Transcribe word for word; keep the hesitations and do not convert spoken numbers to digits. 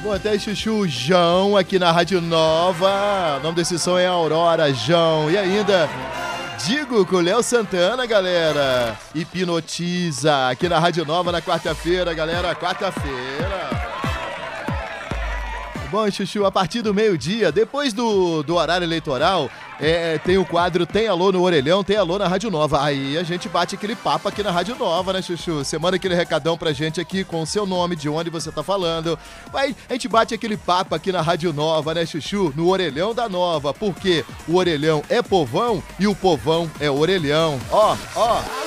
Bom, até Chuchu João aqui na Rádio Nova. O nome desse som é Aurora João. E ainda Digo com o Léo Santana, galera. Hipnotiza aqui na Rádio Nova na quarta-feira, galera. Quarta-feira. Bom, Chuchu, a partir do meio-dia, depois do, do horário eleitoral, é, tem o quadro Tem Alô no Orelhão, Tem Alô na Rádio Nova. Aí a gente bate aquele papo aqui na Rádio Nova, né, Chuchu? Você manda aquele recadão pra gente aqui com o seu nome, de onde você tá falando. Aí a gente bate aquele papo aqui na Rádio Nova, né, Chuchu? No Orelhão da Nova, porque o Orelhão é povão e o povão é orelhão. Ó, ó.